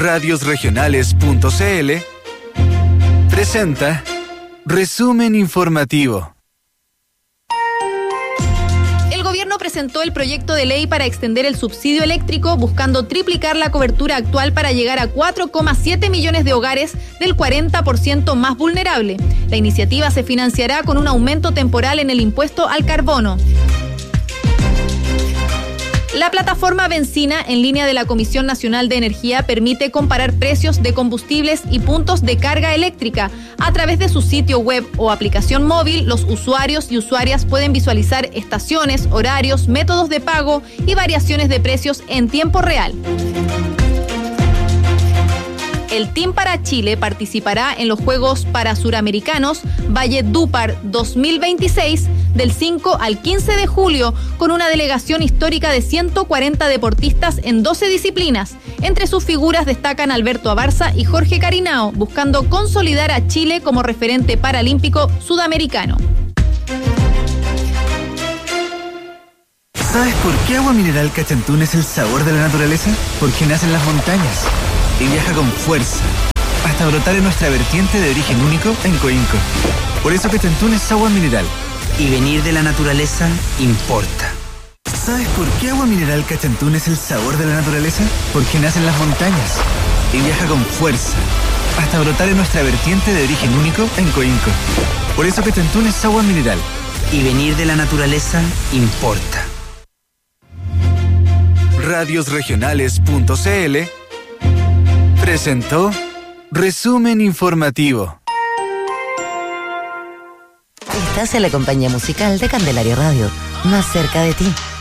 Radiosregionales.cl presenta Resumen Informativo. El gobierno presentó el proyecto de ley para extender el subsidio eléctrico, buscando triplicar la cobertura actual para llegar a 4,7 millones de hogares del 40% más vulnerable. La iniciativa se financiará con un aumento temporal en el impuesto al carbono. La plataforma Bencina, en línea de la Comisión Nacional de Energía, permite comparar precios de combustibles y puntos de carga eléctrica. A través de su sitio web o aplicación móvil, los usuarios y usuarias pueden visualizar estaciones, horarios, métodos de pago y variaciones de precios en tiempo real. El Team para Chile participará en los Juegos Parasuramericanos Valledupar 2026 del 5 al 15 de julio con una delegación histórica de 140 deportistas en 12 disciplinas. Entre sus figuras destacan Alberto Abarza y Jorge Carinao, buscando consolidar a Chile como referente paralímpico sudamericano. ¿Sabes por qué Agua Mineral Cachantún es el sabor de la naturaleza? Porque nace en las montañas y viaja con fuerza hasta brotar en nuestra vertiente de origen único en Coinco. Por eso Cachantún es agua mineral. Y venir de la naturaleza importa. ¿Sabes por qué Agua Mineral Cachantún es el sabor de la naturaleza? Porque nace en las montañas y viaja con fuerza hasta brotar en nuestra vertiente de origen único en Coinco. Por eso Cachantún es agua mineral. Y venir de la naturaleza importa. Radiosregionales.cl presentó Resumen Informativo. Estás en la compañía musical de Candelaria Radio, más cerca de ti.